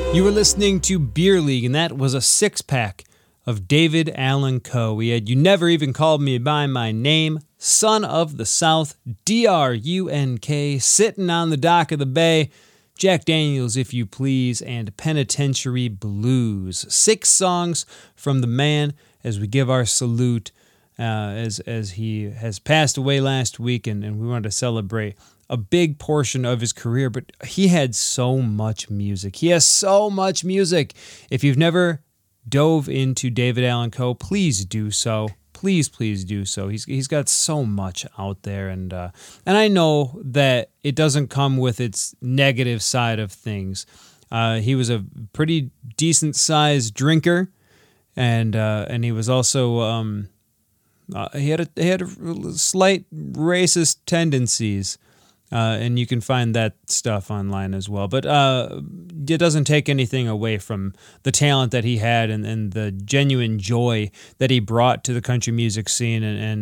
You were listening to Beer League, and that was a six-pack of David Allan Coe. We had You Never Even Called Me By My Name, Son of the South, DRUNK, Sitting on the Dock of the Bay, Jack Daniels, If You Please, and Penitentiary Blues. 6 songs from the man as we give our salute as he has passed away last week, and we wanted to celebrate a big portion of his career, but he had so much music. He has so much music. If you've never dove into David Allan Coe, please do so. Please do so. He's got so much out there, and I know that it doesn't come with its negative side of things. He was a pretty decent sized drinker, and he was also he had slight racist tendencies. And you can find that stuff online as well. But it doesn't take anything away from the talent that he had and the genuine joy that he brought to the country music scene and